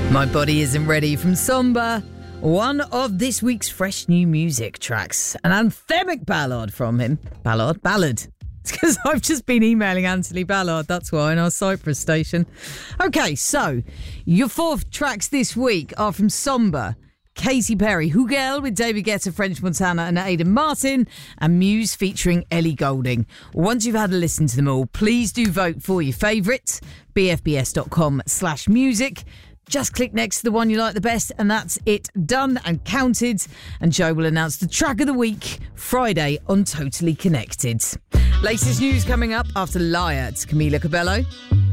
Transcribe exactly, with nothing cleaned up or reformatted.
My Body Isn't Ready from Somber. One of this week's fresh new music tracks. An anthemic ballad from him. Ballad? Ballad. It's because I've just been emailing Anthony Ballard, that's why, in our Cyprus station. OK, so your four tracks this week are from Somber, Katy Perry, Hugel with David Guetta, French Montana and Aidan Martin, and Muse featuring Ellie Goulding. Once you've had a listen to them all, please do vote for your favourite, bfbs.com slash music. Just click next to the one you like the best, and that's it, done and counted. And Joe will announce the track of the week Friday on Totally Connected. Latest news coming up after Liar. It's Camila Cabello.